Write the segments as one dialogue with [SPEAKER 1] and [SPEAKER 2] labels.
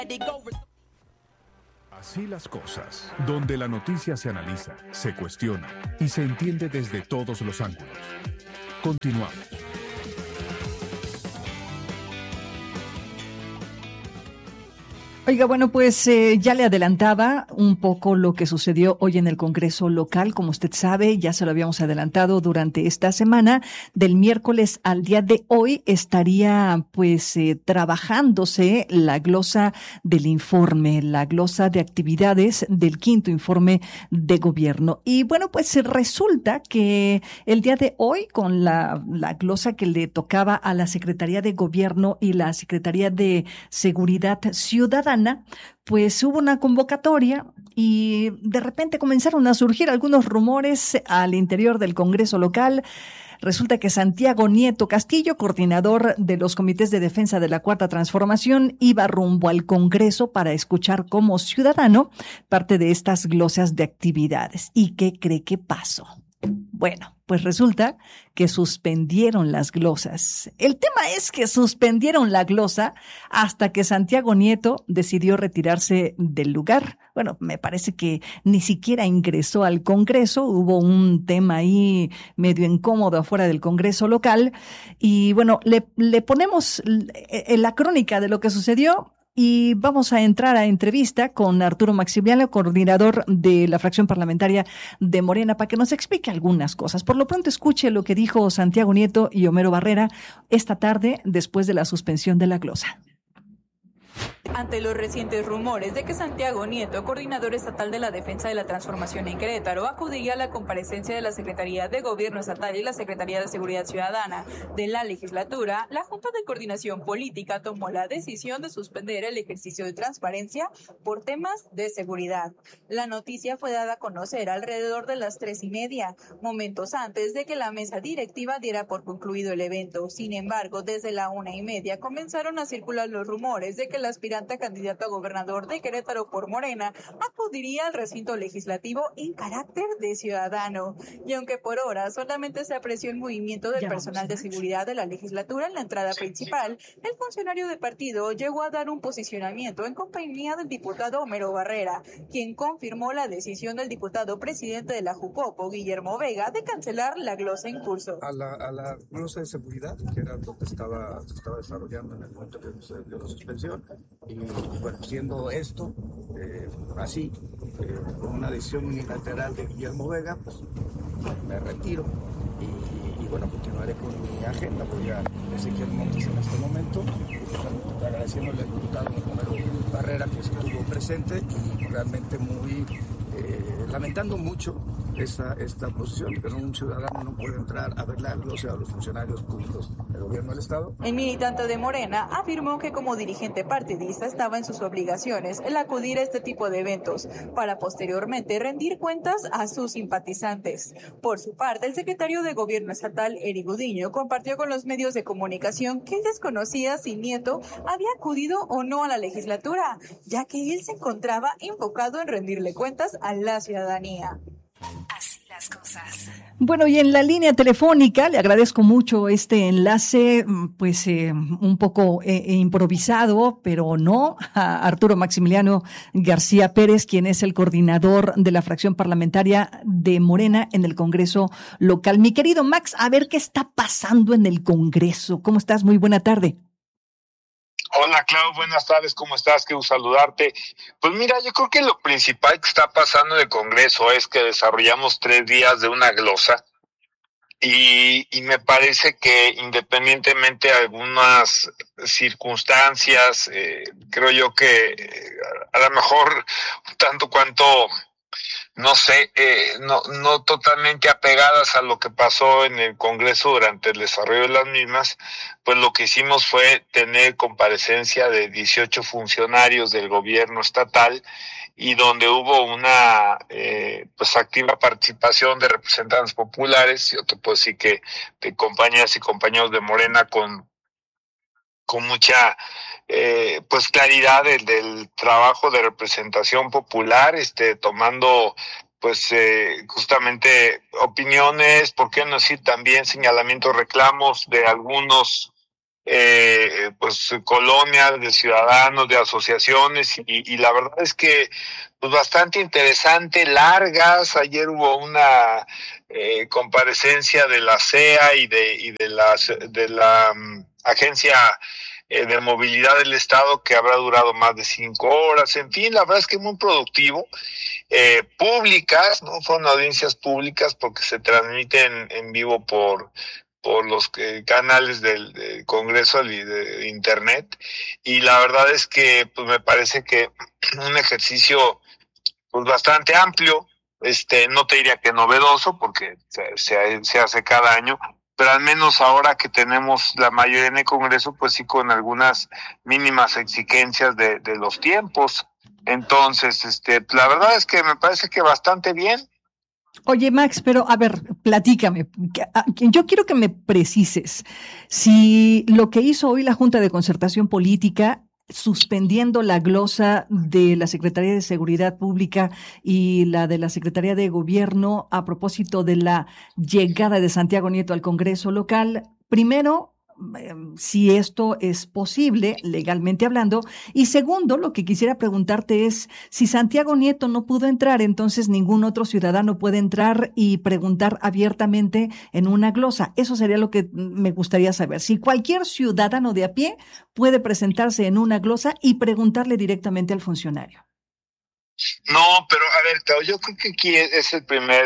[SPEAKER 1] Así las cosas, donde la noticia se analiza, se cuestiona y se entiende desde todos los ángulos. Continuamos.
[SPEAKER 2] Oiga, bueno, pues ya le adelantaba un poco lo que sucedió hoy en el Congreso local. Como usted sabe, ya se lo habíamos adelantado durante esta semana. Del miércoles al día de hoy estaría pues trabajándose la glosa del informe, la glosa de actividades del quinto informe de gobierno. Y bueno, pues resulta que el día de hoy, con la glosa que le tocaba a la Secretaría de Gobierno y la Secretaría de Seguridad Ciudadana, pues hubo una convocatoria y de repente comenzaron a surgir algunos rumores al interior del Congreso local. Resulta que Santiago Nieto Castillo, coordinador de los comités de defensa de la Cuarta Transformación, iba rumbo al Congreso para escuchar como ciudadano parte de estas glosas de actividades. ¿Y qué cree que pasó? Bueno, pues resulta que suspendieron las glosas. El tema es que suspendieron la glosa hasta que Santiago Nieto decidió retirarse del lugar. Bueno, me parece que ni siquiera ingresó al Congreso. Hubo un tema ahí medio incómodo afuera del Congreso local. Y bueno, le ponemos la crónica de lo que sucedió. Y vamos a entrar a entrevista con Arturo Maximiliano, coordinador de la fracción parlamentaria de Morena, para que nos explique algunas cosas. Por lo pronto, escuche lo que dijo Santiago Nieto y Homero Barrera esta tarde después de la suspensión de la glosa.
[SPEAKER 3] Ante los recientes rumores de que Santiago Nieto, coordinador estatal de la Defensa de la Transformación en Querétaro, acudía a la comparecencia de la Secretaría de Gobierno Estatal y la Secretaría de Seguridad Ciudadana de la legislatura, la Junta de Coordinación Política tomó la decisión de suspender el ejercicio de transparencia por temas de seguridad. La noticia fue dada a conocer alrededor de las 3:30, momentos antes de que la mesa directiva diera por concluido el evento. Sin embargo, desde la 1:30 comenzaron a circular los rumores de que el aspirante candidato a gobernador de Querétaro por Morena acudiría al recinto legislativo en carácter de ciudadano. Y aunque por ahora solamente se apreció el movimiento del personal de seguridad de la legislatura en la entrada principal, el funcionario del partido llegó a dar un posicionamiento en compañía del diputado Homero Barrera, quien confirmó la decisión del diputado presidente de la Jucopo, Guillermo Vega, de cancelar la glosa en curso.
[SPEAKER 4] A la glosa de seguridad, que era lo que se estaba desarrollando en el momento que se dio la suspensión. Y bueno, siendo esto así, con una decisión unilateral de Guillermo Vega, pues me retiro y bueno, continuaré con mi agenda. Voy a Ezequiel Montes en este momento, agradeciéndole al diputado Homero Barrera que estuvo presente y realmente muy lamentando mucho esta posición, que un ciudadano no puede entrar a ver la glosa a los funcionarios públicos del gobierno del Estado.
[SPEAKER 3] El militante de Morena afirmó que como dirigente partidista estaba en sus obligaciones el acudir a este tipo de eventos para posteriormente rendir cuentas a sus simpatizantes. Por su parte, el secretario de Gobierno estatal, Eri Gudiño, compartió con los medios de comunicación que él desconocía si Nieto había acudido o no a la legislatura, ya que él se encontraba enfocado en rendirle cuentas a la ciudadanía.
[SPEAKER 2] Así las cosas. Bueno, y en la línea telefónica, le agradezco mucho este enlace, pues un poco improvisado, pero no, a Arturo Maximiliano García Pérez, quien es el coordinador de la fracción parlamentaria de Morena en el Congreso local. Mi querido Max, a ver qué está pasando en el Congreso. ¿Cómo estás? Muy buena tarde.
[SPEAKER 5] Hola, Clau, buenas tardes, ¿cómo estás? Qué gusto saludarte. Pues mira, yo creo que lo principal que está pasando en el Congreso es que desarrollamos 3 días de una glosa y me parece que independientemente de algunas circunstancias, creo yo que a lo mejor tanto cuanto no sé, no totalmente apegadas a lo que pasó en el Congreso durante el desarrollo de las mismas, pues lo que hicimos fue tener comparecencia de 18 funcionarios del gobierno estatal y donde hubo una pues activa participación de representantes populares. Yo te puedo decir que de compañeras y compañeros de Morena con mucha pues claridad del trabajo de representación popular, tomando pues justamente opiniones, por qué no decir también señalamientos, reclamos de algunos pues colonias de ciudadanos, de asociaciones, y la verdad es que pues bastante interesante, largas. Ayer hubo una comparecencia de la CEA y de la agencia de movilidad del Estado, que habrá durado más de 5 horas. En fin, la verdad es que muy productivo. Públicas, ¿no? Fueron audiencias públicas porque se transmiten en vivo por los canales del Congreso y de Internet, y la verdad es que pues me parece que un ejercicio pues bastante amplio, no te diría que novedoso porque se hace cada año, pero al menos ahora que tenemos la mayoría en el Congreso, pues sí, con algunas mínimas exigencias de los tiempos. Entonces, la verdad es que me parece que bastante bien.
[SPEAKER 2] Oye, Max, pero a ver, platícame. Yo quiero que me precises si lo que hizo hoy la Junta de Concertación Política, suspendiendo la glosa de la Secretaría de Seguridad Pública y la de la Secretaría de Gobierno a propósito de la llegada de Santiago Nieto al Congreso local, primero, si esto es posible, legalmente hablando, y segundo, lo que quisiera preguntarte es, si Santiago Nieto no pudo entrar, entonces ningún otro ciudadano puede entrar y preguntar abiertamente en una glosa. Eso sería lo que me gustaría saber. Si cualquier ciudadano de a pie puede presentarse en una glosa y preguntarle directamente al funcionario.
[SPEAKER 5] No, pero a ver, Clau, yo creo que aquí es el primer,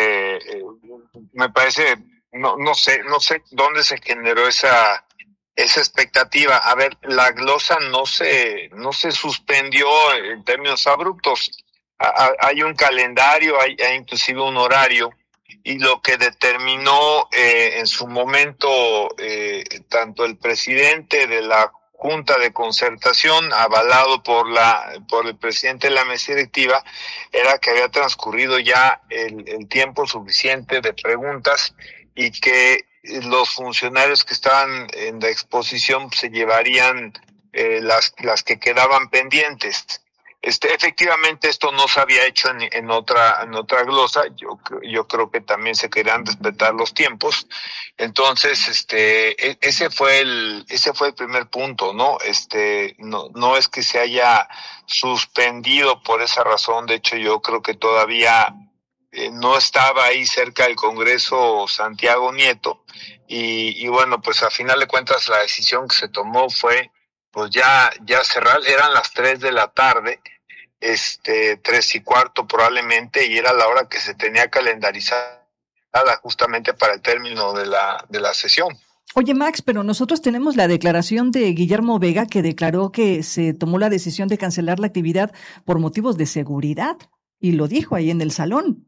[SPEAKER 5] me parece, no sé dónde se generó esa expectativa. A ver, la glosa no se suspendió en términos abruptos. Hay un calendario, hay inclusive un horario, y lo que determinó en su momento tanto el presidente de la Junta de Concertación, avalado por el presidente de la mesa directiva, era que había transcurrido ya el tiempo suficiente de preguntas y que los funcionarios que estaban en la exposición se llevarían las que quedaban pendientes. Efectivamente esto no se había hecho en otra glosa. Yo creo que también se querían respetar los tiempos. Entonces, ese fue el primer punto, ¿no? No es que se haya suspendido por esa razón. De hecho, yo creo que todavía no estaba ahí cerca del Congreso Santiago Nieto, y bueno, pues a final de cuentas la decisión que se tomó fue pues ya cerrar. Eran las 3 de la tarde, 3:15 probablemente, y era la hora que se tenía calendarizada justamente para el término de la sesión.
[SPEAKER 2] Oye, Max, pero nosotros tenemos la declaración de Guillermo Vega, que declaró que se tomó la decisión de cancelar la actividad por motivos de seguridad, y lo dijo ahí en el salón.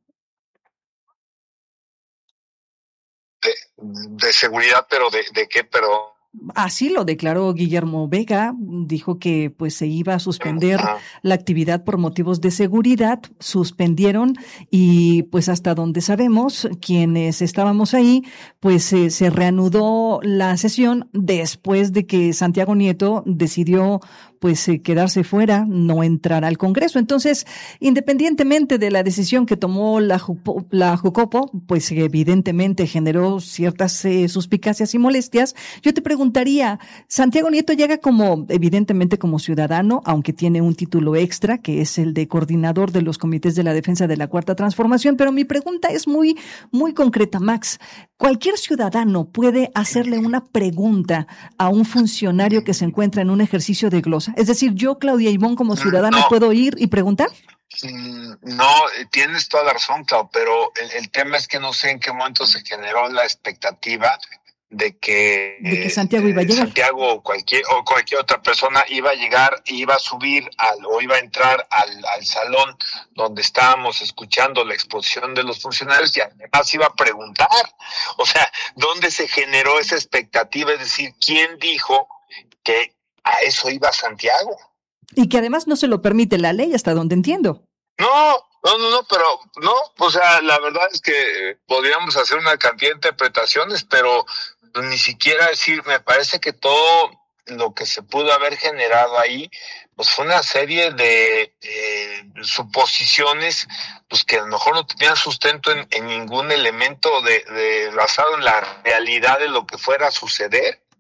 [SPEAKER 5] De seguridad, pero ¿de qué? Pero
[SPEAKER 2] así lo declaró Guillermo Vega, dijo que pues se iba a suspender la actividad por motivos de seguridad, suspendieron, y pues hasta donde sabemos, quienes estábamos ahí, pues se reanudó la sesión después de que Santiago Nieto decidió pues quedarse fuera, no entrar al Congreso. Entonces, independientemente de la decisión que tomó la Jucopo, pues evidentemente generó ciertas suspicacias y molestias. Yo te preguntaría, Santiago Nieto llega evidentemente como ciudadano, aunque tiene un título extra, que es el de coordinador de los comités de la defensa de la Cuarta Transformación, pero mi pregunta es muy, muy concreta, Max. ¿Cualquier ciudadano puede hacerle una pregunta a un funcionario que se encuentra en un ejercicio de glosa? Es decir, yo, Claudia Ibón, como ciudadana, ¿puedo ir y preguntar?
[SPEAKER 5] No, tienes toda la razón, Clau, pero el tema es que no sé en qué momento se generó la expectativa de que
[SPEAKER 2] Santiago iba a llegar.
[SPEAKER 5] Santiago o cualquier otra persona iba a llegar, iba a subir o iba a entrar al salón donde estábamos escuchando la exposición de los funcionarios, y además iba a preguntar. O sea, ¿dónde se generó esa expectativa? Es decir, ¿quién dijo que a eso iba Santiago?
[SPEAKER 2] Y que además no se lo permite la ley, hasta donde entiendo.
[SPEAKER 5] No, pero no, o sea, la verdad es que podríamos hacer una cantidad de interpretaciones, pero ni siquiera decir, me parece que todo lo que se pudo haber generado ahí, pues fue una serie de suposiciones, pues que a lo mejor no tenían sustento en ningún elemento basado en la realidad de lo que fuera a suceder.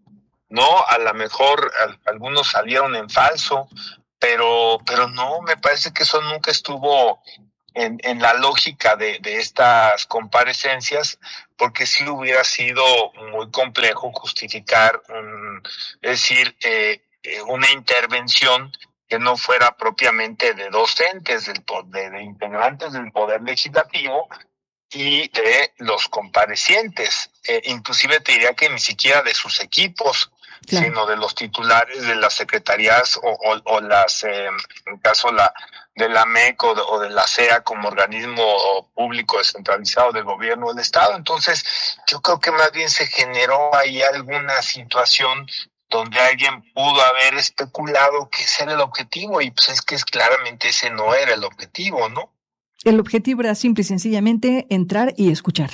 [SPEAKER 5] ¿no? A lo mejor algunos salieron en falso, pero no, me parece que eso nunca estuvo en la lógica de estas comparecencias, porque sí hubiera sido muy complejo justificar una intervención que no fuera propiamente de docentes, de integrantes del Poder Legislativo y de los comparecientes, inclusive te diría que ni siquiera de sus equipos, claro, sino de los titulares de las secretarías o las, en el caso de la MEC o de la CEA como organismo público descentralizado del gobierno del Estado. Entonces, yo creo que más bien se generó ahí alguna situación donde alguien pudo haber especulado que ese era el objetivo, y pues es que claramente ese no era el objetivo, ¿no?
[SPEAKER 2] El objetivo era simple y sencillamente entrar y escuchar.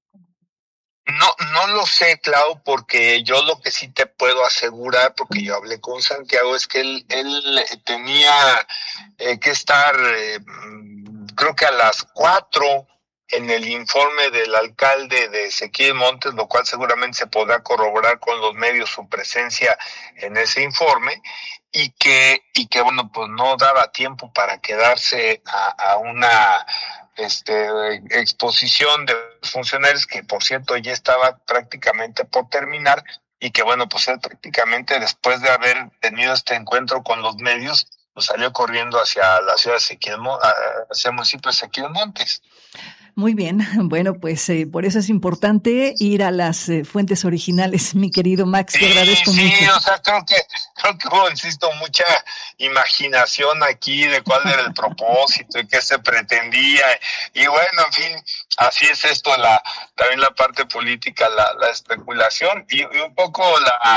[SPEAKER 5] No lo sé, Clau, porque yo lo que sí te puedo asegurar, porque yo hablé con Santiago, es que él tenía que estar, creo que a las 4 en el informe del alcalde de Ezequiel Montes, lo cual seguramente se podrá corroborar con los medios su presencia en ese informe, y que bueno, pues no daba tiempo para quedarse a una exposición de funcionarios, que por cierto ya estaba prácticamente por terminar, y que bueno, pues él prácticamente después de haber tenido este encuentro con los medios, pues salió corriendo hacia la ciudad de hacia el municipio de Ezequiel Montes.
[SPEAKER 2] Muy bien, bueno, pues por eso es importante ir a las fuentes originales, mi querido Max, te agradezco mucho.
[SPEAKER 5] Sí, o sea, creo que hubo, insisto, mucha imaginación aquí de cuál era el propósito y qué se pretendía, y bueno, en fin, así es esto, también la parte política, la especulación, y un poco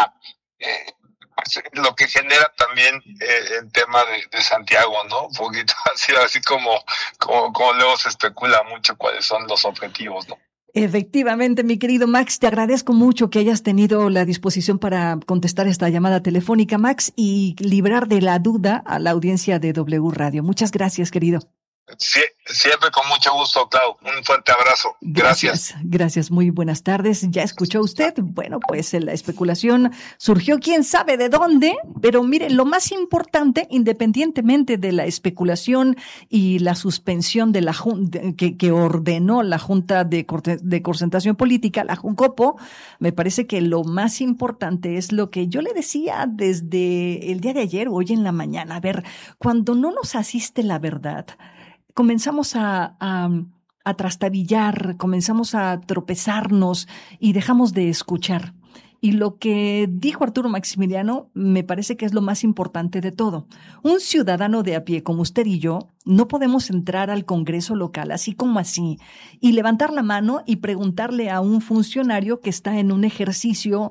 [SPEAKER 5] lo que genera también el tema de Santiago, ¿no? Un poquito así como luego se especula mucho cuáles son los objetivos, ¿no?
[SPEAKER 2] Efectivamente, mi querido Max, te agradezco mucho que hayas tenido la disposición para contestar esta llamada telefónica, Max, y librar de la duda a la audiencia de W Radio. Muchas gracias, querido.
[SPEAKER 5] Sí, siempre con mucho gusto, Clau. Un fuerte abrazo. Gracias.
[SPEAKER 2] Gracias. Muy buenas tardes. ¿Ya escuchó usted? Bueno, pues la especulación surgió quién sabe de dónde, pero mire, lo más importante, independientemente de la especulación y la suspensión de la que ordenó la Junta de Concertación Política, la Juncopo, me parece que lo más importante es lo que yo le decía desde el día de ayer o hoy en la mañana. A ver, cuando no nos asiste la verdad, comenzamos a trastabillar, comenzamos a tropezarnos y dejamos de escuchar. Y lo que dijo Arturo Maximiliano me parece que es lo más importante de todo. Un ciudadano de a pie como usted y yo no podemos entrar al Congreso local así como así y levantar la mano y preguntarle a un funcionario que está en un ejercicio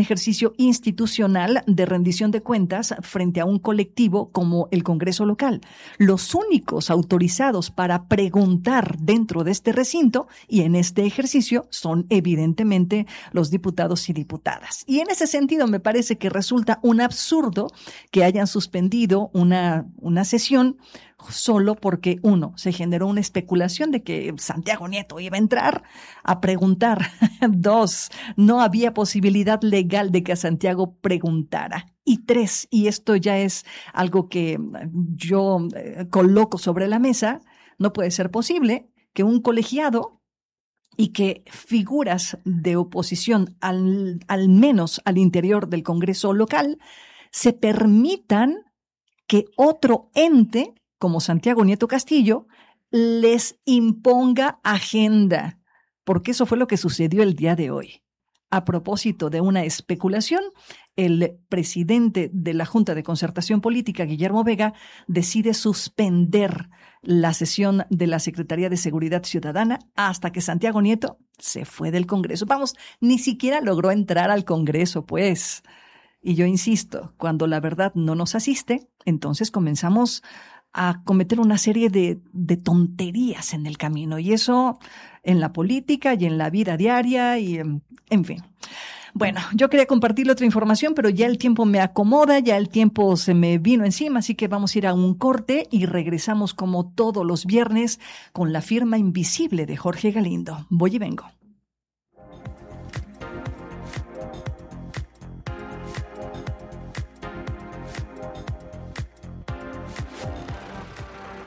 [SPEAKER 2] institucional de rendición de cuentas frente a un colectivo como el Congreso local. Los únicos autorizados para preguntar dentro de este recinto y en este ejercicio son evidentemente los diputados y diputadas. Y en ese sentido me parece que resulta un absurdo que hayan suspendido una sesión solo porque, uno, se generó una especulación de que Santiago Nieto iba a entrar a preguntar. Dos, no había posibilidad legal de que Santiago preguntara. Y tres, y esto ya es algo que yo coloco sobre la mesa, no puede ser posible que un colegiado y que figuras de oposición, al menos al interior del Congreso local, se permitan que otro ente, como Santiago Nieto Castillo, les imponga agenda, porque eso fue lo que sucedió el día de hoy. A propósito de una especulación, el presidente de la Junta de Concertación Política, Guillermo Vega, decide suspender la sesión de la Secretaría de Seguridad Ciudadana hasta que Santiago Nieto se fue del Congreso. Vamos, ni siquiera logró entrar al Congreso, pues. Y yo insisto, cuando la verdad no nos asiste, entonces comenzamos a cometer una serie de tonterías en el camino. Y eso en la política y en la vida diaria y en fin. Bueno, yo quería compartirle otra información, pero ya el tiempo me acomoda, ya el tiempo se me vino encima, así que vamos a ir a un corte y regresamos como todos los viernes con la firma invisible de Jorge Galindo. Voy y vengo.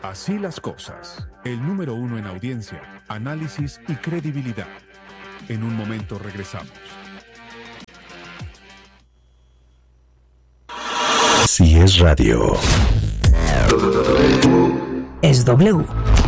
[SPEAKER 1] Así las cosas. El número 1 en audiencia, análisis y credibilidad. En un momento regresamos.
[SPEAKER 6] Si es radio, es W.